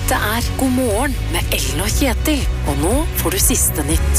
Dette God morgen med Ellen og Kjetil, og nå får du siste nytt.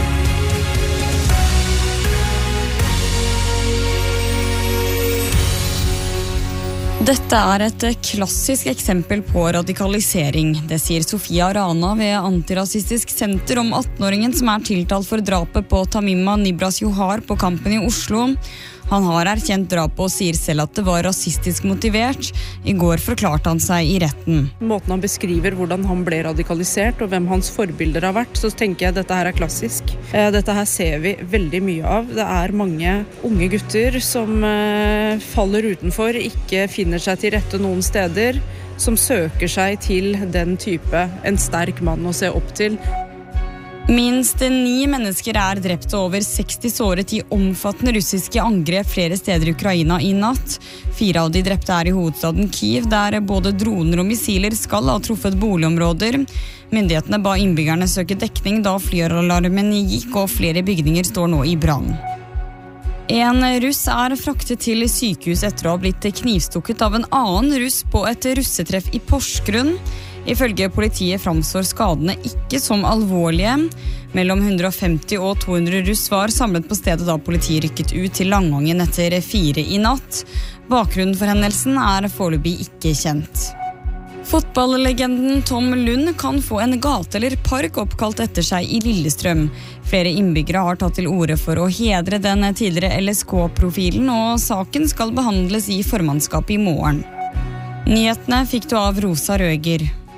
Dette et klassisk eksempel på radikalisering. Det sier Sofia Rana ved Antirasistisk Senter om 18-åringen som tiltalt for drapet på Tamima Nibras Johar på Kampen i Oslo. Han har erkjent drapet og sier selv at det var rasistisk motivert. I går forklarte han seg i retten. Måten han beskriver hvordan han ble radikalisert og hvem hans forbilder har vært, så tenker jeg at dette her klassisk. Dette her ser vi veldig mye av. Det mange unge gutter som faller utenfor, ikke finner seg til rette noen steder, som søker seg til den type, en sterk mann å se opp til. Minst 9 mennesker drept og over 60 såret i omfattende russiske angrep flere steder i Ukraina i natt. 4 av de drepte i hovedstaden Kiev, der både droner og missiler skal ha truffet boligområder. Myndighetene ba innbyggerne søke dekning da flyalarmen gikk, og flere bygninger står nå i brann. En russ fraktet til sykehus etter å ha blitt knivstukket av en annen russ på et russetreff i Porsgrunn. Ifølge politiet framstår skadene ikke som alvorlige. Mellom 150 og 200 russ var samlet på stedet da politiet rykket ut til Langangen etter 4 i natt. Bakgrunnen for hendelsen foreløpig ikke kjent. Fotballlegenden Tom Lund kan få en gate eller park oppkalt etter seg i Lillestrøm. Flere innbyggere har tatt til orde for å hedre den tidligere LSK-profilen, og saken skal behandles i formannskapet i morgen. Nyhetene fikk du av Rosa Røger.